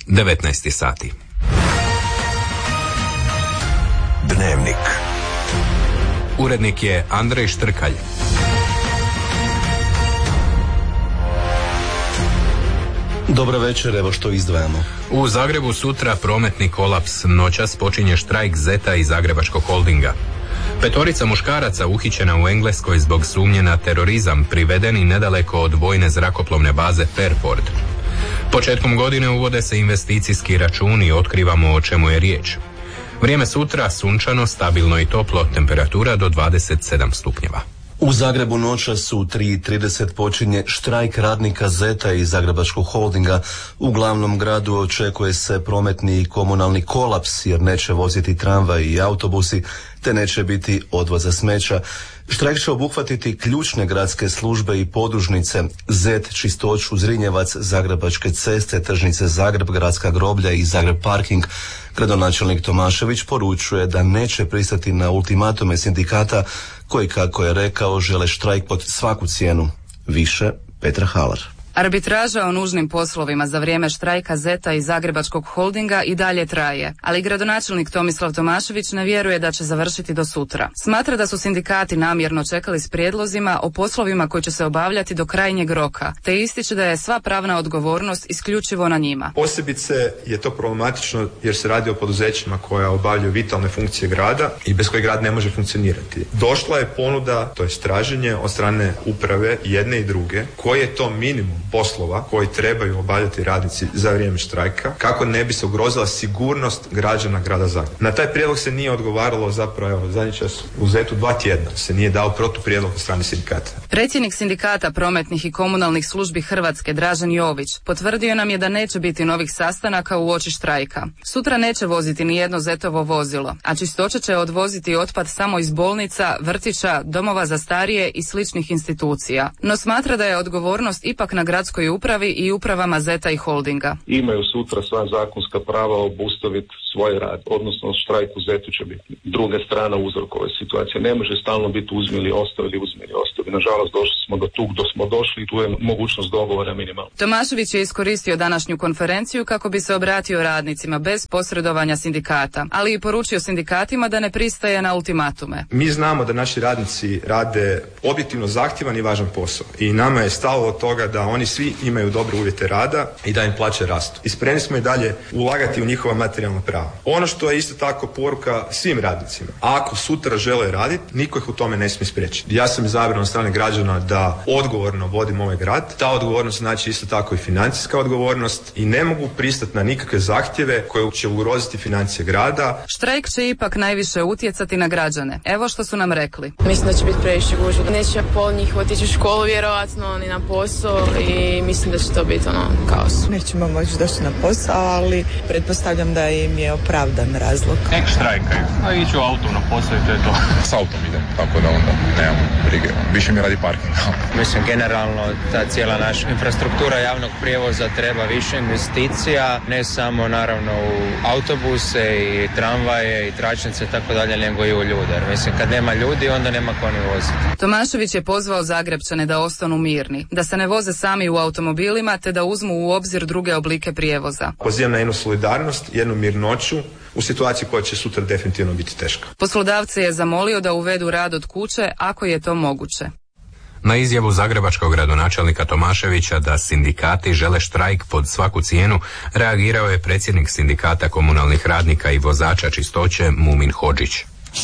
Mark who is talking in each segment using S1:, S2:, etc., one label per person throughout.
S1: 19 sati.
S2: Dnevnik.
S1: Urednik je Andrej Štrkalj.
S3: Dobro večer, evo što izdvajamo.
S1: U Zagrebu sutra prometni kolaps, noćas počinje štrajk Zeta i Zagrebačkog holdinga. 5 muškaraca uhićena u Engleskoj zbog sumnje na terorizam, privedeni nedaleko od vojne zrakoplovne baze Fairport. Početkom godine uvode se investicijski računi i otkrivamo o čemu je riječ. Vrijeme sutra sunčano, stabilno i toplo, temperatura do 27 stupnjeva.
S3: U Zagrebu noćas u 3:30 počinje štrajk radnika Zeta i Zagrebačkog holdinga. U glavnom gradu očekuje se prometni i komunalni kolaps jer neće voziti tramvaj i autobusi, te neće biti odvoza smeća. Štrajk će obuhvatiti ključne gradske službe i podružnice: Zet, Čistoću, Zrinjevac, Zagrebačke ceste, Tržnice Zagreb, Gradska groblja i Zagreb parking. Gradonačelnik Tomašević poručuje da neće pristati na ultimatume sindikata koji, kako je rekao, žele štrajk pod svaku cijenu. Više Petra Halar.
S4: Arbitraža o nužnim poslovima za vrijeme štrajka Zeta i Zagrebačkog holdinga i dalje traje, ali gradonačelnik Tomislav Tomašević ne vjeruje da će završiti do sutra. Smatra da su sindikati namjerno čekali s prijedlozima o poslovima koji će se obavljati do krajnjeg roka, te ističe da je sva pravna odgovornost isključivo na njima.
S5: Posebice je to problematično jer se radi o poduzećima koja obavljaju vitalne funkcije grada i bez kojeg grad ne može funkcionirati. Došla je ponuda, to je traženje od strane uprave jedne i druge, koji je to minimum poslova koji trebaju obavljati radnici za vrijeme štrajka, kako ne bi se ugrozila sigurnost građana grada Zagreba. Na taj prijedlog se nije odgovaralo zapravo zadnji čas u Zetu 2 tjedna. Se nije dao protuprijedlog od strane sindikata.
S4: Predsjednik sindikata prometnih i komunalnih službi Hrvatske, Dražen Jović, potvrdio nam je da neće biti novih sastanaka uoči štrajka. Sutra neće voziti ni jedno Zetovo vozilo, a Čistoća će odvoziti otpad samo iz bolnica, vrtića, domova za starije i sličnih institucija. No smatra da je odgovornost ipak na gradskoj upravi i upravama Zeta i holdinga.
S6: Imaju sutra sva zakonska prava obustaviti svoj rad, odnosno štrajk u Zetu će biti druga strana uzroka ove situacije. Ne može stalno biti uzmi ostavi. Nažalost, došli smo do tug, do smo došli i tu je mogućnost dogovora minimalna.
S4: Tomašević je iskoristio današnju konferenciju kako bi se obratio radnicima bez posredovanja sindikata, ali i poručio sindikatima da ne pristaje na ultimatume.
S5: Mi znamo da naši radnici rade objektivno zahtjevan i važan posao i nama je stalo od toga da oni svi imaju dobre uvjete rada i da im plaće rastu. I spremni smo i dalje ulagati u njihova materijalna prava. Ono što je isto tako poruka svim radnicima: ako sutra žele raditi, niko ih u tome ne smije spriječiti. Ja sam izabran od strane građana da odgovorno vodim ovaj grad. Ta odgovornost znači isto tako i financijska odgovornost i ne mogu pristati na nikakve zahtjeve koje će ugroziti financije grada.
S4: Štrajk će ipak najviše utjecati na građane. Evo što su nam rekli.
S7: Mislim da će biti previše gužve. Neće pol njih otići u školu vjerojatno, ni na posao i mislim da će to biti kaos.
S8: Nećemo moći doći na posao, ali pretpostavljam da im je opravdan razlog.
S9: Nek štrajkaju, a iću autom na posao i to je to.
S10: S autom idem, tako da onda nemamo brige. Više mi radi parking.
S11: Mislim, generalno ta cijela naša infrastruktura javnog prijevoza treba više investicija, ne samo naravno u autobuse i tramvaje i tračnice tako dalje, nego i u ljude. Mislim, kad nema ljudi, onda nema ko ni voziti.
S4: Tomašević je pozvao Zagrebčane da ostanu mirni, da se ne voze sami u automobilima, te da uzmu u obzir druge oblike prijevoza.
S5: Pozivam na jednu solidarnost, jednu mirnoću u situaciji koja će sutra definitivno biti teška.
S4: Poslodavce je zamolio da uvedu rad od kuće ako je to moguće.
S1: Na izjavu zagrebačkog gradonačelnika Tomaševića da sindikati žele štrajk pod svaku cijenu, reagirao je predsjednik sindikata komunalnih radnika i vozača Čistoće Mumin Hodžić.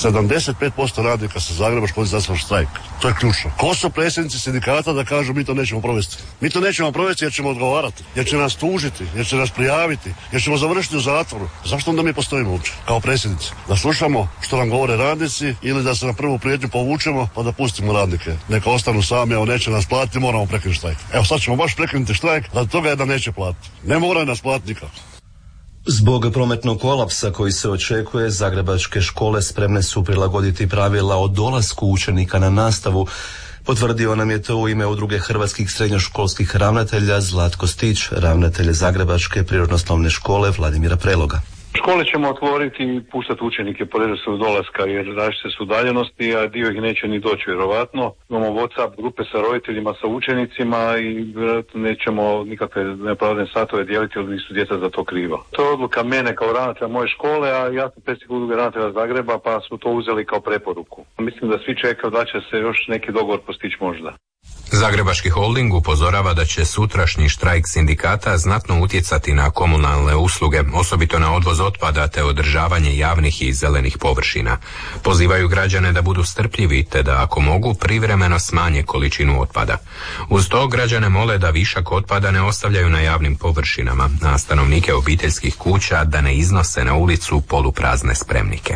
S12: 75% radnika sa Zagreba škodi za štrajk. To je ključno. Ko su predsjednici sindikata da kažu mi to nećemo provesti? Mi to nećemo provesti jer ćemo odgovarati, jer će nas tužiti, jer će nas prijaviti, jer ćemo završiti u zatvoru. Zašto onda mi postojimo uopće kao predsjednici? Da slušamo što nam govore radnici ili da se na prvu prijetnju povučemo pa da pustimo radnike? Neka ostanu sami, evo neće nas platiti, moramo prekinuti štrajk. Evo sad ćemo baš prekinuti štrajk, radi toga je da neće platiti. Ne moraju nas platiti nikako.
S3: Zbog prometnog kolapsa koji se očekuje, zagrebačke škole spremne su prilagoditi pravila o dolasku učenika na nastavu. Potvrdio nam je to u ime Udruge hrvatskih srednjoškolskih ravnatelja Zlatko Stić, ravnatelj Zagrebačke prirodoslovne škole Vladimira Preloga.
S6: Škole ćemo otvoriti i puštati učenike po redoslijedu dolaska jer različite su udaljenosti, a dio ih neće ni doći vjerovatno. Imamo WhatsApp grupe sa roditeljima, sa učenicima i vjerojatno nećemo nikakve nepravdane satove dijeliti jer nisu djeca za to kriva. To je odluka mene kao ravnatelja moje škole, a ja sam predsjednik udruge ravnatelja Zagreba pa smo to uzeli kao preporuku. Mislim da svi čekaju da će se još neki dogovor postići možda.
S1: Zagrebački holding upozorava da će sutrašnji štrajk sindikata znatno utjecati na komunalne usluge, osobito na odvoz otpada te održavanje javnih i zelenih površina. Pozivaju građane da budu strpljivi te da ako mogu privremeno smanje količinu otpada. Uz to građane mole da višak otpada ne ostavljaju na javnim površinama, a stanovnike obiteljskih kuća da ne iznose na ulicu poluprazne spremnike.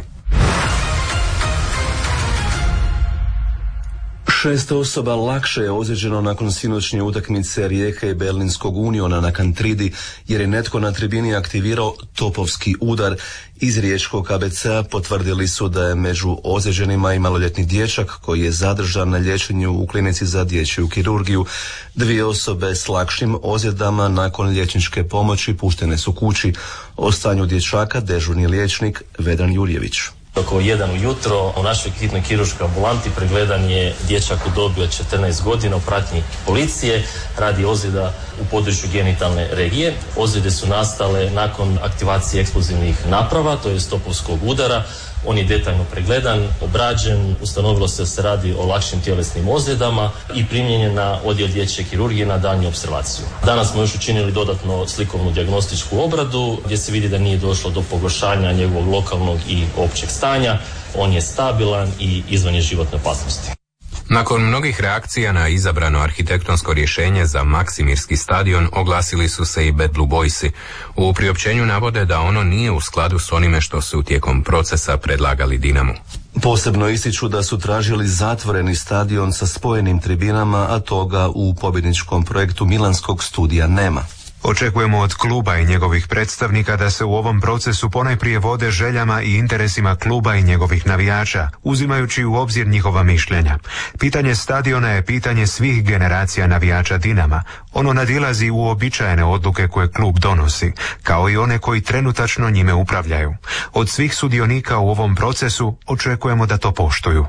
S3: 6 osoba lakše je ozlijeđeno nakon sinoćnje utakmice Rijeke i Berlinskog Uniona na Kantridi jer je netko na tribini aktivirao topovski udar. Iz riječkog KBC-a potvrdili su da je među ozlijeđenima i maloljetni dječak koji je zadržan na liječenju u klinici za dječju kirurgiju. 2 osobe s lakšim ozljedama nakon liječničke pomoći puštene su kući. O stanju dječaka dežurni liječnik Vedran Jurjević.
S13: Oko 1 ujutro u našoj hitnoj kirurškoj ambulanti pregledan je dječak u dobi od 14 godina u pratnji policije radi ozljeda u području genitalne regije. Ozljede su nastale nakon aktivacije eksplozivnih naprava, to je topovskog udara. On je detaljno pregledan, obrađen, ustanovilo se da se radi o lakšim tjelesnim ozljedama i primljen je na odjel dječje kirurgije na daljnju opservaciju. Danas smo još učinili dodatno slikovnu dijagnostičku obradu gdje se vidi da nije došlo do pogoršanja njegovog lokalnog i općeg stanja. On je stabilan i izvan je životne opasnosti.
S1: Nakon mnogih reakcija na izabrano arhitektonsko rješenje za Maksimirski stadion oglasili su se i Bad Blue Boysi. U priopćenju navode da ono nije u skladu s onime što su tijekom procesa predlagali Dinamu.
S3: Posebno ističu da su tražili zatvoreni stadion sa spojenim tribinama, a toga u pobjedničkom projektu Milanskog studija nema.
S14: Očekujemo od kluba i njegovih predstavnika da se u ovom procesu ponajprije vode željama i interesima kluba i njegovih navijača, uzimajući u obzir njihova mišljenja. Pitanje stadiona je pitanje svih generacija navijača Dinama. Ono nadilazi uobičajene odluke koje klub donosi, kao i one koji trenutačno njime upravljaju. Od svih sudionika u ovom procesu očekujemo da to poštuju.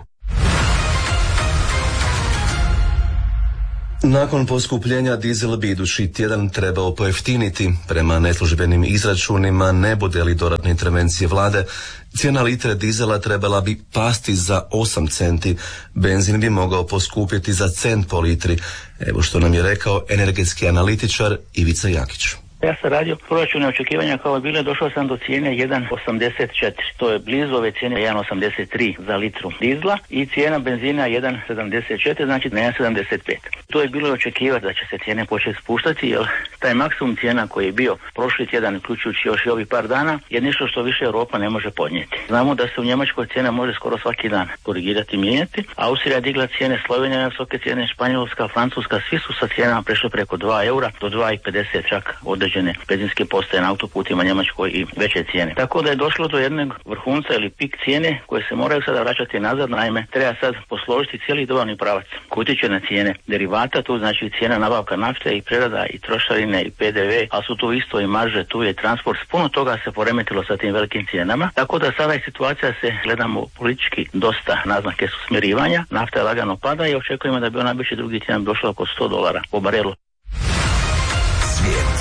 S3: Nakon poskupljenja dizel bi idući tjedan trebao pojeftiniti. Prema neslužbenim izračunima, ne bude li dodatne intervencije vlade, cijena litre dizela trebala bi pasti za 8 centi. Benzin bi mogao poskupiti za cent po litri. Evo što nam je rekao energetski analitičar Ivica Jakić.
S15: Ja sam radio proračune očekivanja kao bile, došao sam do cijene 1,84. To je blizu ove cijene 1,83 za litru dizla i cijena benzina 1,74, znači na 1,75. To je bilo očekivati da će se cijene početi spuštati, jer taj maksimum cijena koji je bio prošli tjedan, uključujući još i ovih par dana, je nešto što više Europa ne može podnijeti. Znamo da se u Njemačkoj cijena može skoro svaki dan korigirati i mijenjati. Austrija digla cijene, Slovenija na visoke cijene, Španjolska, Francuska, svi su sa cijenama prešli preko 2 eura do 2,50 čak određene benzinske postaje na autoputima Njemačkoj i veće cijene. Tako da je došlo do jednog vrhunca ili pik cijene koje se moraju sada vraćati nazad. Naime, treba sad posložiti cijeli dobavni pravac koji utječe na cijene derivata, tu znači cijena nabavka nafte i prerada i trošarine i PDV, a su tu isto i marže, tu je transport. Puno toga se poremetilo sa tim velikim cijenama. Tako da sada je situacija, se gledamo politički, dosta naznake su smirivanja. Nafta je lagano pada i očekujemo da bi ona biće drugi tjedan došla oko $100 po barelu.
S3: Svijet.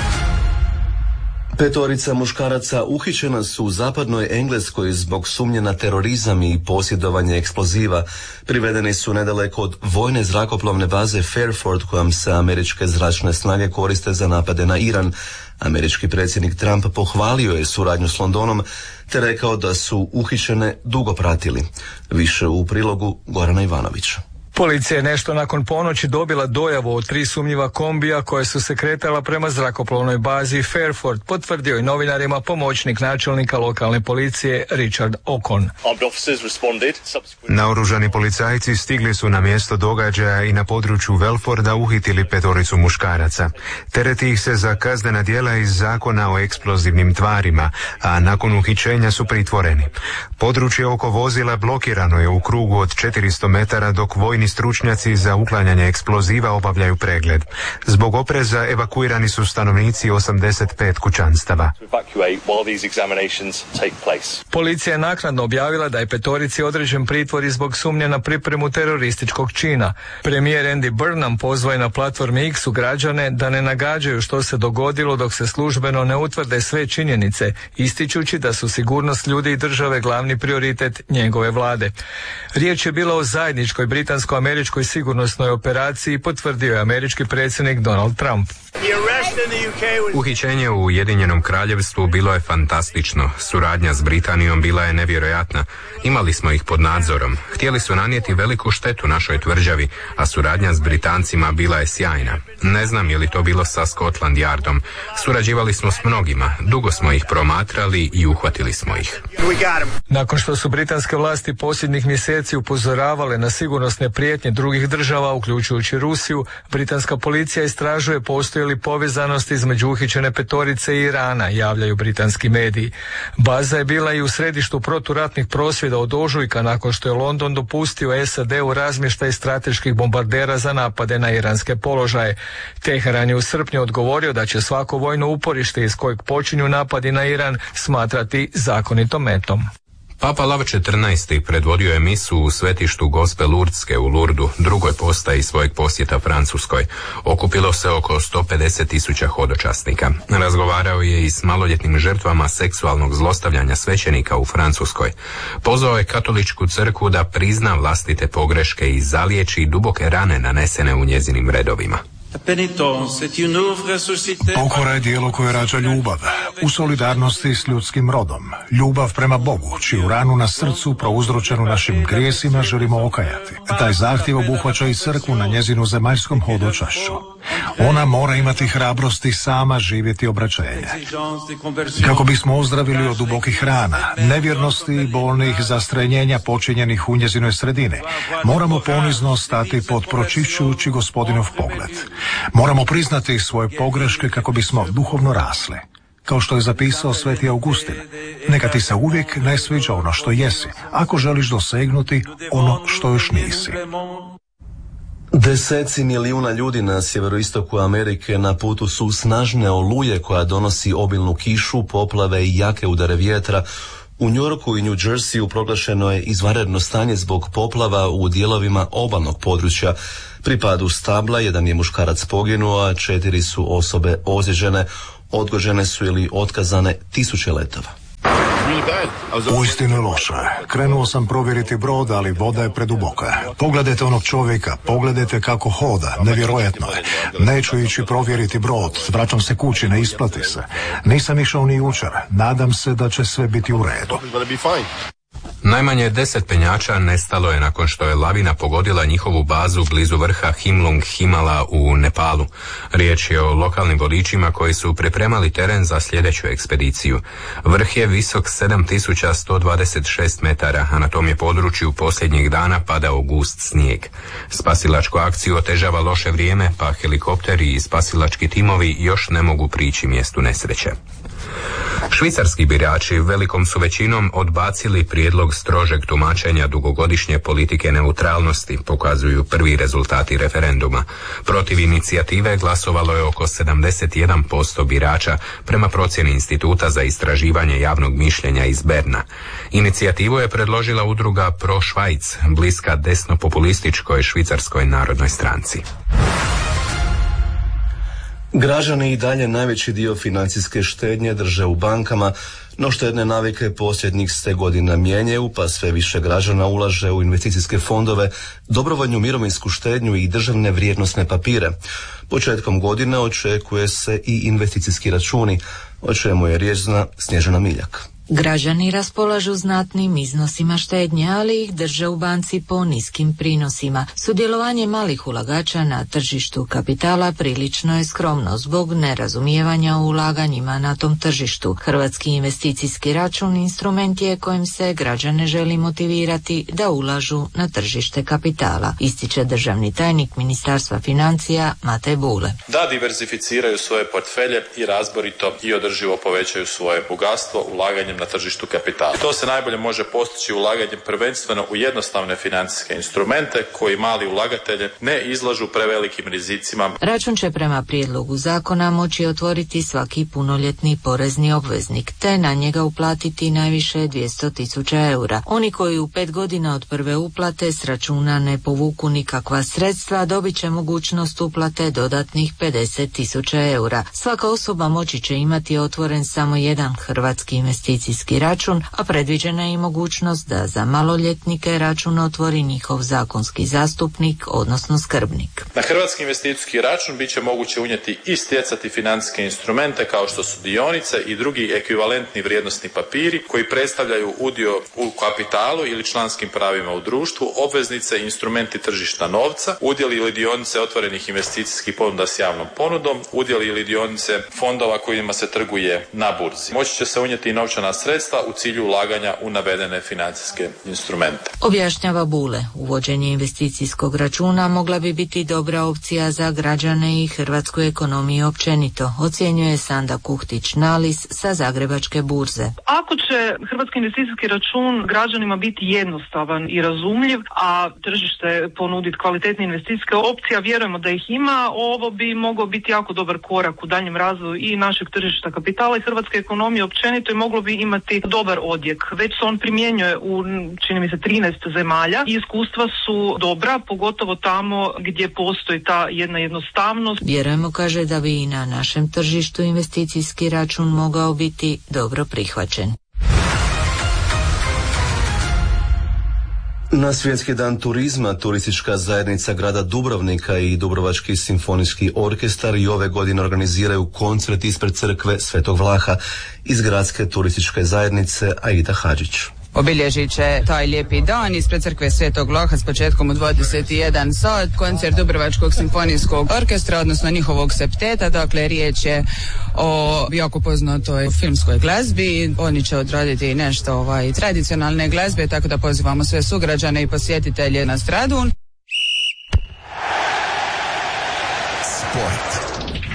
S3: 5 muškaraca uhićena su u zapadnoj Engleskoj zbog sumnje na terorizam i posjedovanje eksploziva. Privedeni su nedaleko od vojne zrakoplovne baze Fairford kojom se američke zračne snage koriste za napade na Iran. Američki predsjednik Trump pohvalio je suradnju s Londonom te rekao da su uhićene dugo pratili. Više u prilogu Gorana Ivanovića.
S16: Policija je nešto nakon ponoći dobila dojavu od 3 sumnjiva kombija koje su se kretala prema zrakoplovnoj bazi Fairford, potvrdio je novinarima pomoćnik načelnika lokalne policije Richard Ocon.
S14: Naoružani policajci stigli su na mjesto događaja i na području Welforda uhitili 5 muškaraca. Tereti ih se za kaznena djela iz zakona o eksplozivnim tvarima, a nakon uhićenja su pritvoreni. Područje oko vozila blokirano je u krugu od 400 metara dok vojni vojni stručnjaci za uklanjanje eksploziva obavljaju pregled. Zbog opreza evakuirani su stanovnici 85 kućanstava.
S16: Policija je naknadno objavila da je petorici određen pritvor zbog sumnje na pripremu terorističkog čina. Premijer Andy Burnham pozvao je na platformi X građane da ne nagađaju što se dogodilo dok se službeno ne utvrde sve činjenice, ističući da su sigurnost ljudi i države glavni prioritet njegove vlade. Riječ je bila o zajedničkoj britansko-američkoj sigurnosnoj operaciji, potvrdio je američki predsjednik Donald Trump.
S1: Uhićenje u Ujedinjenom Kraljevstvu bilo je fantastično. Suradnja s Britanijom bila je nevjerojatna. Imali smo ih pod nadzorom. Htjeli su nanijeti veliku štetu našoj tvrđavi, a suradnja s Britancima bila je sjajna. Ne znam je li to bilo sa Scotland Yardom. Surađivali smo s mnogima, dugo smo ih promatrali i uhvatili smo ih.
S16: Nakon što su britanske vlasti posljednjih mjeseci upozoravale na sigurnosne prijetnje drugih država, uključujući Rusiju, britanska policija istražuje postoji li povezanost između uhićene petorice i Irana, javljaju britanski mediji. Baza je bila i u središtu proturatnih prosvjeda od ožujka nakon što je London dopustio SAD-u razmještaj strateških bombardera za napade na iranske položaje. Teheran je u srpnju odgovorio da će svako vojno uporište iz kojeg počinju napadi na Iran smatrati zakonitom metom.
S1: Papa Lav XIV. Predvodio je misu u svetištu Gospe Lurdske u Lurdu, drugoj postaji svojeg posjeta Francuskoj. Okupilo se oko 150.000 hodočasnika. Razgovarao je i s maloljetnim žrtvama seksualnog zlostavljanja svećenika u Francuskoj. Pozvao je katoličku crkvu da prizna vlastite pogreške i zaliječi duboke rane nanesene u njezinim redovima.
S17: Pokora je dijelo koje rađa ljubav, u solidarnosti s ljudskim rodom. Ljubav prema Bogu, čiju ranu na srcu prouzročenu našim grijesima želimo okajati. Taj zahtjev obuhvaća i crkvu na njezinu zemaljskom hodočašću. Ona mora imati hrabrosti sama živjeti obraćenje. Kako bismo ozdravili od dubokih rana, nevjernosti i bolnih zastrenjenja počinjenih u njezinoj sredini, moramo ponizno stati pod pročišćujući Gospodinov pogled. Moramo priznati svoje pogreške kako bismo duhovno rasli. Kao što je zapisao sveti Augustin, neka ti se uvijek ne sviđa ono što jesi, ako želiš dosegnuti ono što još nisi.
S3: Deseci milijuna ljudi na sjeveroistoku Amerike na putu su snažne oluje koja donosi obilnu kišu, poplave i jake udare vjetra. U New Yorku i New Jerseyu proglašeno je izvanredno stanje zbog poplava u dijelovima obalnog područja. Pri padu stabla jedan je muškarac poginuo, a 4 su osobe ozlijeđene. Odgođene su ili otkazane 1000 letova.
S17: Uistinu je loše. Krenuo sam provjeriti brod, ali voda je preduboka. Pogledajte onog čovjeka, pogledajte kako hoda, nevjerojatno je. Neću ići provjeriti brod, vraćam se kući, ne isplati se. Nisam išao ni jučer, nadam se da će sve biti u redu.
S1: Najmanje 10 penjača nestalo je nakon što je lavina pogodila njihovu bazu blizu vrha Himlung Himala u Nepalu. Riječ je o lokalnim vodičima koji su pripremali teren za sljedeću ekspediciju. Vrh je visok 7126 metara, a na tom je području posljednjih dana padao gust snijeg. Spasilačku akciju otežava loše vrijeme, pa helikopteri i spasilački timovi još ne mogu prići mjestu nesreće. Švicarski birači velikom su većinom odbacili prijedlog strožeg tumačenja dugogodišnje politike neutralnosti, pokazuju prvi rezultati referenduma. Protiv inicijative glasovalo je oko 71% birača prema procjeni Instituta za istraživanje javnog mišljenja iz Berna. Inicijativu je predložila udruga Pro Schweiz, bliska desno-populističkoj Švicarskoj narodnoj stranci.
S3: Građani i dalje najveći dio financijske štednje drže u bankama, no štedne navike posljednjih se godina mijenjaju, pa sve više građana ulaže u investicijske fondove, dobrovoljnu mirovinsku štednju i državne vrijednosne papire. Početkom godine očekuje se i investicijski računi, o čemu je riječ zna Snježana Miljak.
S18: Građani raspolažu znatnim iznosima štednje, ali ih drže u banci po niskim prinosima. Sudjelovanje malih ulagača na tržištu kapitala prilično je skromno zbog nerazumijevanja o ulaganjima na tom tržištu. Hrvatski investicijski račun instrument je kojim se građane želi motivirati da ulažu na tržište kapitala, ističe državni tajnik Ministarstva financija Matej Bule.
S19: Da diversificiraju svoje portfelje i razborito i održivo povećaju svoje bogatstvo ulaganjem ulaganjem na tržištu kapitala. To se najbolje može postići ulaganjem prvenstveno u jednostavne financijske instrumente koji mali ulagatelje ne izlažu prevelikim rizicima.
S18: Račun će prema prijedlogu zakona moći otvoriti svaki punoljetni porezni obveznik, te na njega uplatiti najviše 200.000 eura. Oni koji u 5 godina od prve uplate s računa ne povuku nikakva sredstva, dobit će mogućnost uplate dodatnih 50.000 eura. Svaka osoba moći će imati otvoren samo jedan hrvatski investicijski račun, a predviđena je i mogućnost da za maloljetnike račun otvori njihov zakonski zastupnik, odnosno skrbnik.
S19: Na hrvatski investicijski račun bit će moguće unijeti i stjecati financijske instrumente kao što su dionice i drugi ekvivalentni vrijednosni papiri koji predstavljaju udio u kapitalu ili članskim pravima u društvu, obveznice i instrumenti tržišta novca, udjeli ili dionice otvorenih investicijskih ponuda s javnom ponudom, udjeli ili dionice fondova kojima se trguje na burzi. Moći će se unijeti i novčana sredstva u cilju ulaganja u navedene financijske instrumente.
S18: Objašnjava Bule, uvođenje investicijskog računa mogla bi biti dobra opcija za građane i hrvatsku ekonomiju općenito, ocjenjuje Sanda Kuhtić-Nalis sa Zagrebačke burze.
S20: Ako će hrvatski investicijski račun građanima biti jednostavan i razumljiv, a tržište ponuditi kvalitetne investicijske opcije, vjerujemo da ih ima, ovo bi mogao biti jako dobar korak u daljem razvoju i našeg tržišta kapitala i hrvatske ekonomije općenito i moglo bi imati dobar odjek. Već se on primjenjuje u, čini mi se, 13 zemalja i iskustva su dobra, pogotovo tamo gdje postoji ta jedna jednostavnost.
S18: Vjerujemo, kaže, da bi i na našem tržištu investicijski račun mogao biti dobro prihvaćen.
S3: Na Svjetski dan turizma turistička zajednica grada Dubrovnika i Dubrovački simfonijski orkestar i ove godine organiziraju koncert ispred crkve Svetog Vlaha iz gradske turističke zajednice Aida Hadžić.
S21: Obilježit će taj lijepi dan ispred crkve Svetog Vlaha s početkom u 21 sat, koncert Dubrovačkog simfonijskog orkestra, odnosno njihovog septeta. Dakle, riječ je o jako poznatoj filmskoj glazbi. Oni će odraditi nešto tradicionalne glazbe, tako da pozivamo sve sugrađane i posjetitelje na Stradun.
S3: Sport.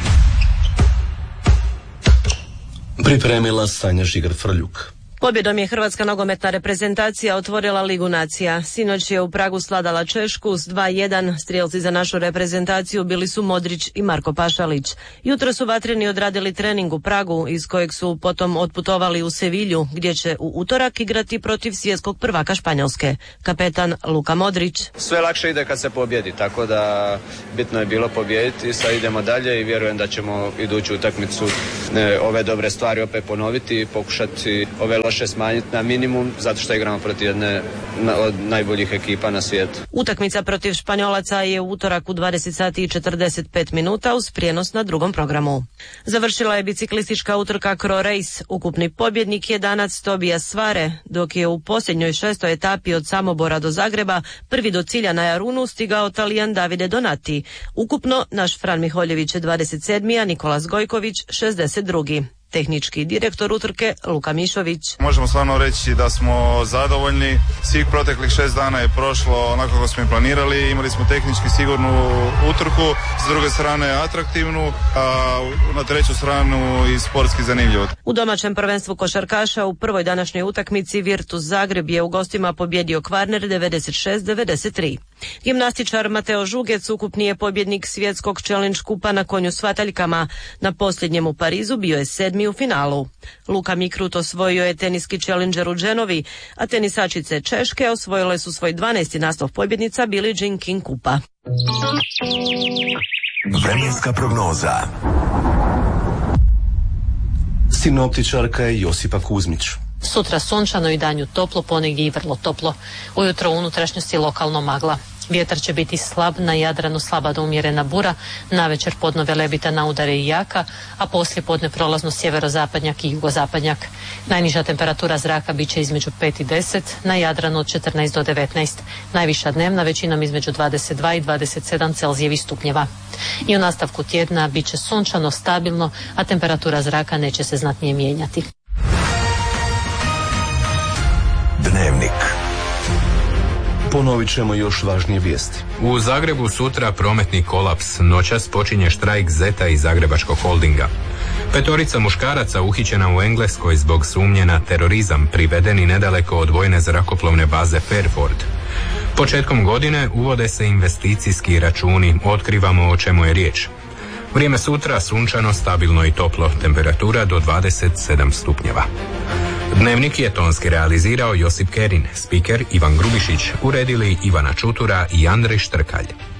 S3: Pripremila Sanja Žigar-Frljuk.
S22: Pobjedom je hrvatska nogometna reprezentacija otvorila Ligu nacija. Sinoć je u Pragu svladala Češku s 2:1. Strijelci za našu reprezentaciju bili su Modrić i Marko Pašalić. Jutro su vatreni odradili trening u Pragu, iz kojeg su potom otputovali u Sevilju, gdje će u utorak igrati protiv svjetskog prvaka Španjolske. Kapetan Luka Modrić.
S23: Sve lakše ide kad se pobjedi, tako da bitno je bilo pobijediti, sad idemo dalje i vjerujem da ćemo iduću utakmicu ove dobre stvari opet ponoviti i pokušati ove loše smanjiti na minimum, zato što igramo protiv jedne od najboljih ekipa na svijetu.
S22: Utakmica protiv Španjolaca je u utorak u 20 sati i 45 minuta uz prijenos na drugom programu. Završila je biciklistička utrka Cro Race. Ukupni pobjednik je Danac Tobijas Svare, dok je u posljednjoj 6. etapi od Samobora do Zagreba prvi do cilja na Jarunu stigao Talijan Davide Donati. Ukupno naš Fran Miholjević je 27. a Nikolas Gojković 62. Tehnički direktor utrke Luka Mišović.
S24: Možemo stvarno reći da smo zadovoljni. Svih proteklih 6 dana je prošlo onako kako smo i planirali. Imali smo tehnički sigurnu utrku, s druge strane atraktivnu, a na treću stranu i sportski zanimljivo.
S22: U domaćem prvenstvu košarkaša u prvoj današnjoj utakmici Virtus Zagreb je u gostima pobjedio Kvarner 96-93. Gimnastičar Mateo Žugec ukupni je pobjednik svjetskog challenge kupa na konju s vataljkama. Na posljednjem u Parizu bio je 7. u finalu. Luka Mikrut osvojio je teniski challenger u Genovi, a tenisačice Češke osvojile su svoj 12. naslov pobjednica Billie Jean King kupa.
S2: Vremenska prognoza.
S3: Sinoptičarka je Josipa Kuzmić.
S25: Sutra sunčano i danju toplo, ponegdje i vrlo toplo. Ujutro u unutrašnjosti lokalno magla. Vjetar će biti slab, na Jadranu slaba do umjerena bura, navečer podno velebita na udare i jaka, a poslije podne prolazno sjeverozapadnjak i jugozapadnjak. Najniža temperatura zraka bit će između 5 i 10, na Jadranu od 14 do 19. Najviša dnevna većinom između 22 i 27 Celzijevih stupnjeva. I u nastavku tjedna bit će sunčano, stabilno, a temperatura zraka neće se znatnije mijenjati.
S2: Dnevnik.
S3: Ponovit ćemo još važnije vijesti.
S1: U Zagrebu sutra prometni kolaps, noćas počinje štrajk Zeta i Zagrebačkog holdinga. Petorica muškaraca uhićena u Engleskoj zbog sumnje na terorizam privedeni nedaleko od vojne zrakoplovne baze Fairford. Početkom godine uvode se investicijski računi, otkrivamo o čemu je riječ. Vrijeme sutra sunčano, stabilno i toplo, temperatura do 27 stupnjeva. Dnevnik je tonski realizirao Josip Kerin, spiker Ivan Grubišić, uredili Ivana Čutura i Andrej Štrkalj.